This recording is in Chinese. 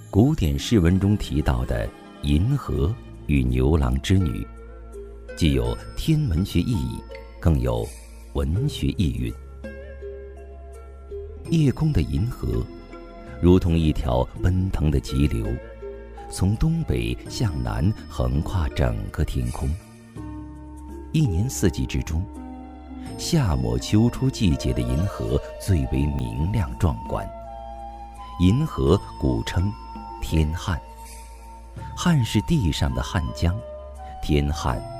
古典诗文中提到的银河与牛郎织女，既有天文学意义，更有文学意蕴。夜空的银河如同一条奔腾的急流，从东北向南横跨整个天空。一年四季之中，夏末秋初季节的银河最为明亮壮观。银河古称天汉，汉是地上的汉江，天汉